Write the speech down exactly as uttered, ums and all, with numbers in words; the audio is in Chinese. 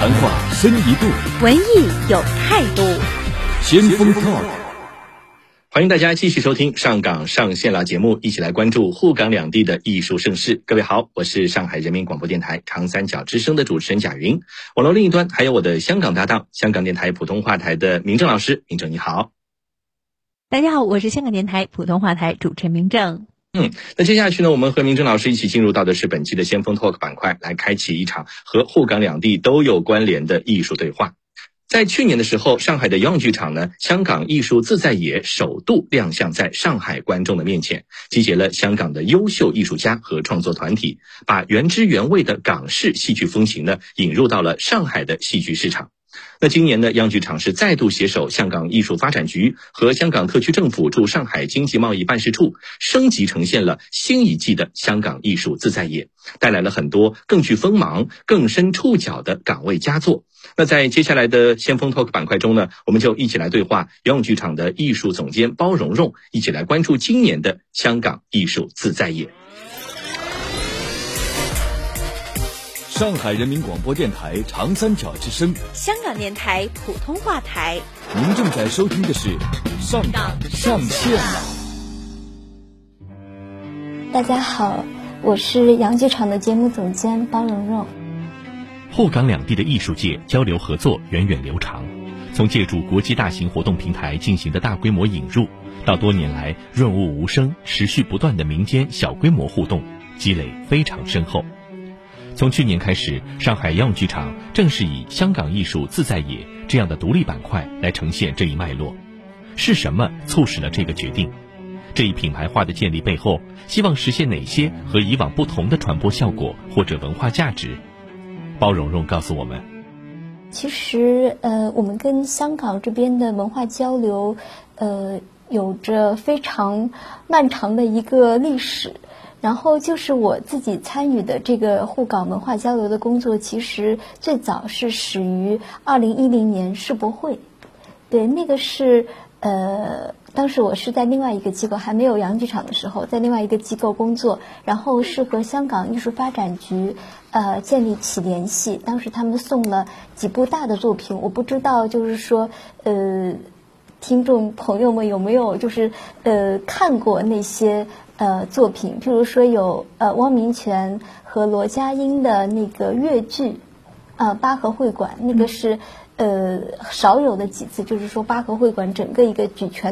谈话深一度， 文艺有态度。 先锋 talk， 欢迎大家继续收听上港上线了节目，一起来关注沪港两地的艺术盛事。各位好，我是上海人民广播电台长三角之声的主持人贾云，网络另一端还有我的香港搭档，香港电台普通话台的明正老师。明正你好。 大家好，我是香港电台普通话台主持人明正。 嗯，那接下去呢，我们和明正老师一起进入到的是本期的先锋 talk 板块，来开启一场和沪港两地都有关联的艺术对话。在去年的时候，上海的洋剧场呢，香港艺术自在也首度亮相在上海观众的面前，集结了香港的优秀艺术家和创作团体，把原汁原味的港式戏剧风情呢引入到了上海的戏剧市场。那今年呢，洋剧场是再度携手香港艺术发展局和香港特区政府驻上海经济贸易办事处，升级呈现了新一季的香港艺术自在也，带来了很多更具锋芒、更深触角的港味佳作。那在接下来的先锋 talk 板块中呢，我们就一起来对话洋剧场的艺术总监包蓉蓉，一起来关注今年的香港艺术自在也。 上海人民广播电台长三角之声， 香港电台普通话台。 您正在收听的是上港上线了。 大家好，我是洋剧场的节目总监包蓉蓉。 沪港两地的艺术界交流合作源远流长，从借助国际大型活动平台进行的大规模引入，到多年来润物无声、持续不断的民间小规模互动，积累非常深厚。从去年开始，上海洋剧场正是以香港艺术自在也这样的独立板块来呈现这一脉络。是什么促使了这个决定？这一品牌化的建立背后，希望实现哪些和以往不同的传播效果或者文化价值？包蓉蓉告诉我们， 其实呃，我们跟香港这边的文化交流呃，有着非常漫长的一个历史。然后就是我自己参与的这个沪港文化交流的工作，其实最早是始于二零一零年世博会。对，那个是呃，当时我是在另外一个机构，还没有洋剧场的时候，在另外一个机构工作，然后是和香港艺术发展局呃建立起联系。当时他们送了几部大的作品，我不知道就是说呃，听众朋友们有没有就是呃看过那些呃作品，譬如说有呃汪明荃和罗家英的那个越剧呃八和会馆，那个是呃少有的几次，就是说八和会馆整个一个举全